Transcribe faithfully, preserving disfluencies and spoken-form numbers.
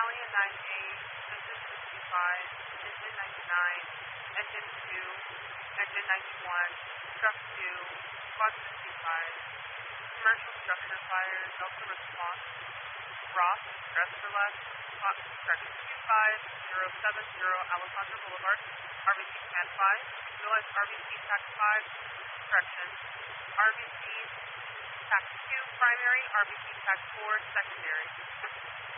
Stallion nine eight, Engine sixty-five, Engine ninety-nine, Engine two, Engine ninety-one, Truck two, Squad sixty-five, Commercial Structure Fire, Delta Response, Ross, Dress for Less, Hot, correction, two five zero seven zero Alessandra Boulevard, R B C Command five, realize R B C TAC five, correction, R B C TAC two primary, R B C TAC four secondary.